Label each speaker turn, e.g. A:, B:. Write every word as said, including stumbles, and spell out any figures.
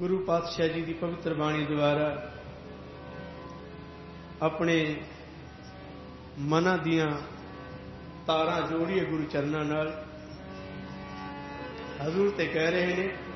A: गुरु पातशाह जी की पवित्र बाणी द्वारा अपने मना दियां तारां जोड़िए गुरु चरनां नाल हजूर ते कह रहे हैं